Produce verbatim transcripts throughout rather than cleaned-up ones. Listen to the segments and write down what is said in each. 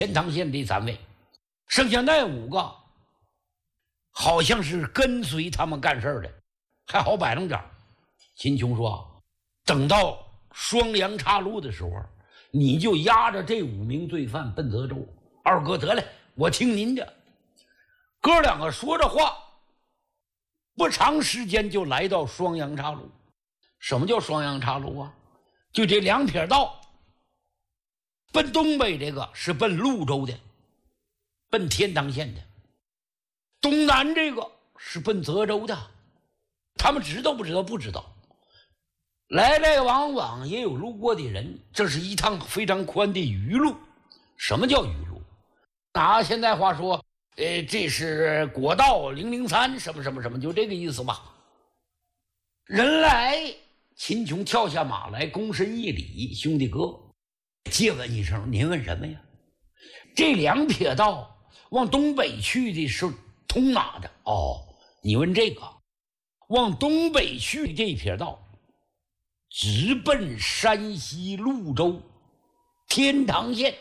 天堂县这三位，剩下那五个好像是跟随他们干事的，还好摆弄点。秦琼说，等到双阳岔路的时候，你就押着这五名罪犯奔泽州。二哥得嘞，我听您的。哥两个说着话，不长时间就来到双阳岔路。什么叫双阳岔路啊？就这两撇道，奔东北这个是奔潞州的，奔天堂县的；东南这个是奔泽州的。他们知道不知道？不知道。来来往往也有路过的人，这是一趟非常宽的鱼路。什么叫鱼路？拿现在话说，呃，这是国道零零三什么什么什么，就这个意思吧。人来，秦琼跳下马来，躬身一礼：“兄弟哥，借问一声，您问什么呀？这两撇道往东北去的是通哪的？哦，你问这个，往东北去这撇道，直奔山西潞州天堂县。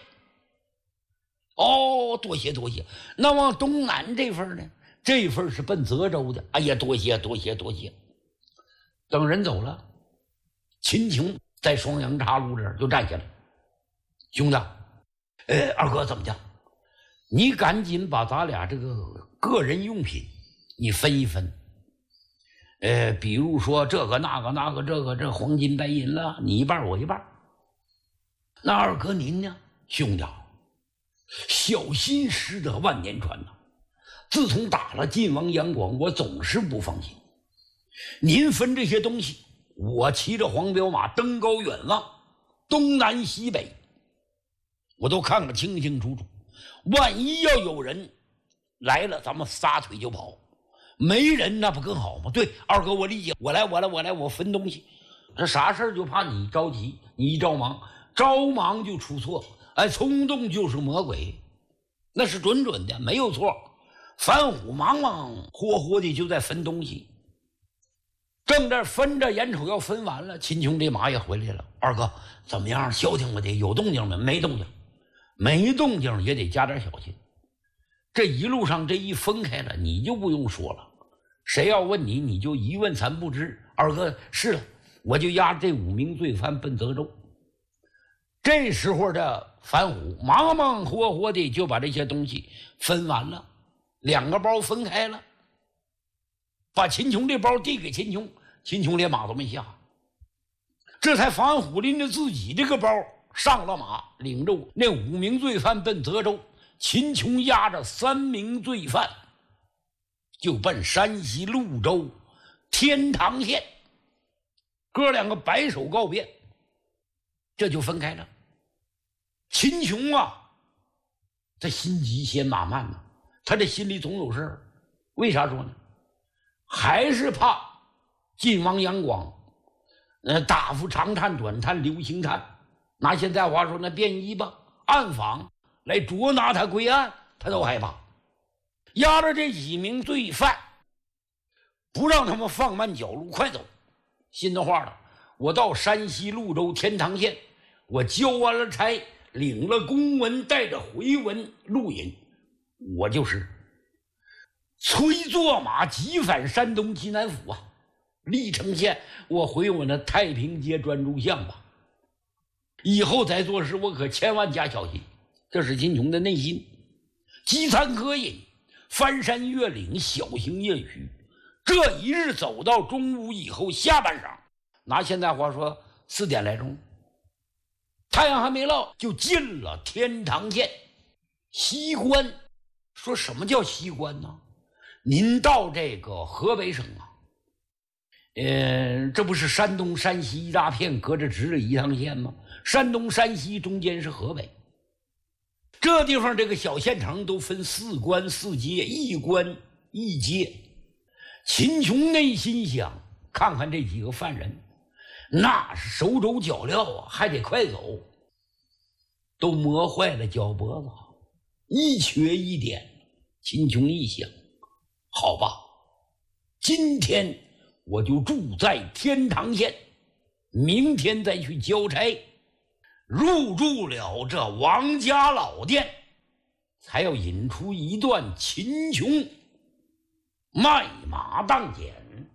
哦，多谢多谢。那往东南这份呢？这份是奔泽州的。哎呀，多谢多谢多谢。等人走了，秦琼在双阳岔路这儿就站下来，兄弟，呃，二哥怎么讲？你赶紧把咱俩这个个人用品你分一分。呃，比如说这个那个那个这个这黄金白银了，你一半我一半。那二哥您呢？兄弟，小心驶得万年船呐！自从打了晋王杨广，我总是不放心。您分这些东西，我骑着黄骠马登高远望，东南西北我都看个清清楚楚。万一要有人来了，咱们撒腿就跑；没人那不更好吗？对，二哥我理解，我来我来我来，我分东西。这啥事就怕你着急，你一着忙，着忙就出错。哎，冲动就是魔鬼，那是准准的，没有错。樊虎忙忙活活的就在分东西，正这分着，眼瞅要分完了，秦琼这马也回来了。二哥怎么样？消停不得？有动静没？没动静，没动静也得加点小心。这一路上这一分开了，你就不用说了，谁要问你，你就一问三不知。二哥是了，我就押这五名罪犯奔泽州。这时候这樊虎忙忙活活的就把这些东西分完了，两个包分开了，把秦琼这包递给秦琼，秦琼连马都没下。这才樊虎拎着自己这个包上了马，领着那五名罪犯奔泽州。秦琼押着三名罪犯就奔山西潞州天堂县。哥两个摆手告别，这就分开了。秦琼啊，他心急先马慢呢，他这心里总有事儿。为啥说呢？还是怕晋王杨广，呃，大夫长探短探流星探，拿现在话说那便衣吧，暗访来捉拿他归案，他都害怕。押着这几名罪犯，不让他们放慢脚步，快走。心的话了，我到山西潞州天堂县，我交完了差，领了公文，带着回文录引，我就是催坐马急返山东济南府啊！历城县，我回我那太平街专诸巷吧。以后再做事，我可千万加小心。这是秦琼的内心。饥餐渴饮，翻山越岭，小行夜许。这一日走到中午以后，下半晌，拿现在话说四点来钟，太阳还没落，就进了天堂县西关。说什么叫西关呢？您到这个河北省啊，呃，这不是山东山西一大片隔着直的一趟线吗？山东山西中间是河北，这地方这个小县城都分四关四街，一关一街。秦琼内心想，看看这几个犯人，那是手肘脚镣啊，还得快走，都磨坏了脚脖子，一瘸一点。秦琼一想，好吧，今天我就住在天堂县，明天再去交差。入住了这王家老店， 才要引出一段秦琼卖马当剪。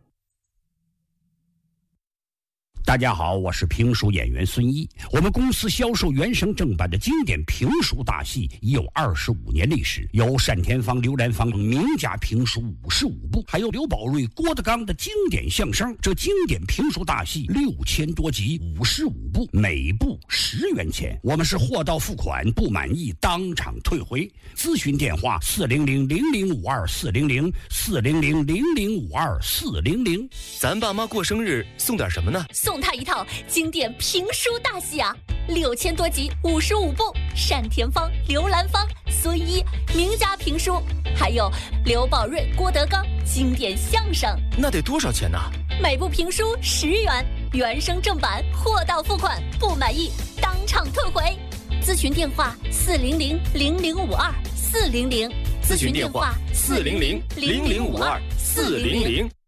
大家好，我是评书演员孙一。我们公司销售原声正版的经典评书大戏已有二十五年历史，有单田芳、刘兰芳名家评书五十五部，还有刘宝瑞、郭德纲的经典相声。这经典评书大戏六千多集，五十五部，每部十元钱。我们是货到付款，不满意当场退回。咨询电话：四零零零零五二四零零四零零零零五二四零零。 咱爸妈过生日送点什么呢？ 送他一套经典评书大戏啊，六千多集，五十五部，单田芳、刘兰芳、孙一名家评书，还有刘宝瑞、郭德纲经典相声。 那得多少钱呢？ 每部评书十元，原声正版，货到付款，不满意当场退回。咨询电话：四零零零零五二四零零。 咨询电话：四零零零零五二四零零。